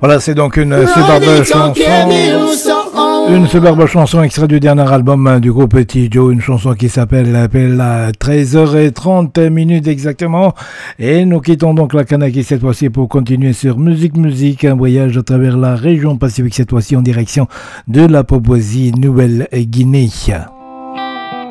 Voilà, c'est donc une superbe chanson. Une superbe chanson extrait du dernier album du groupe Petit Joe, une chanson qui s'appelle 13h30 exactement. Et nous quittons donc la Kanaki cette fois-ci pour continuer sur Musique, un voyage à travers la région Pacifique, cette fois-ci en direction de la Papouasie Nouvelle-Guinée.